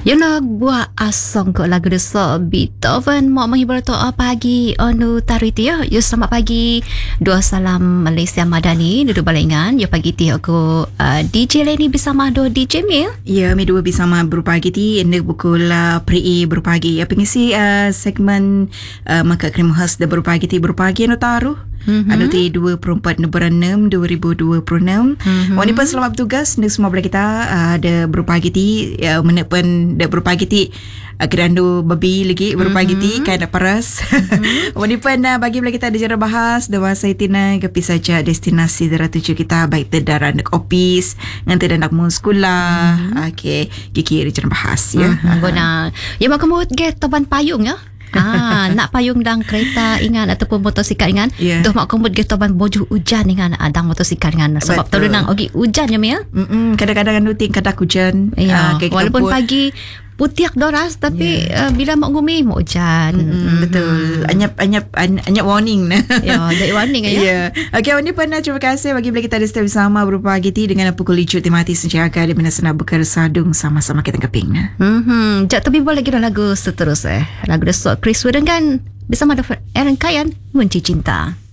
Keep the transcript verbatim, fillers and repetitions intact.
Yana buat asong ke lagu desa Beethoven mau menghibur tu pagi onu tariti ya. Yo selamat pagi. Dua salam Malaysia Madani duduk balengan. Yo pagi ti aku uh, D J Leni bersama do D J Mil. Ya, mi dua bersama berpagi ti ende pukul uh, pri berpagi. Ya pengisi uh, segmen uh, maka krim khas de berpagi ti berpagi anu taruh. Mm-hmm. Anu ti dua puluh empat November enam dua ribu dua puluh enam. Mm-hmm. Wani pun selamat bertugas untuk semua belah kita uh, ada berpagi ti uh, menepen de berpagi ti uh, kerandu babi lagi berpagi ti mm-hmm. kan paras. Mm-hmm. Wani pun uh, bagi belah kita ada jara bahas de masa itina kepi saja destinasi dara tuju kita baik tedara nak office ngan tedara nak mun sekolah. Mm-hmm. Okey, kiki ada jara bahas ya. Mm-hmm. Guna. Ya mak kamu get toban payung ya. Ah, nak payung dang kereta ingan ataupun motosikal ingan. Yeah. Doh mak kombut ge toban boju hujan ingan dang motosikal ingan sebab tu nang ogi hujan ya Mia. Mm kadang-kadang anu ting kadak hujan. Yeah. Uh, walaupun pagi putiak doras tapi yeah. uh, bila mak gumi mau hujan. Mm-hmm. Betul. Anyap anyap anyap warning nah. Ya, ada warning ya. Ya. Okey, ini pun terima kasih bagi bila kita ada stay bersama berpagi ti dengan pukul licu temati senjaga di mana senang berkersandung sama-sama kita keping nah. Mhm. Jak tapi boleh kira lagu seterusnya. Lagu desa Chris Wooden kan bersama Aaron Kayan Kunci Cinta.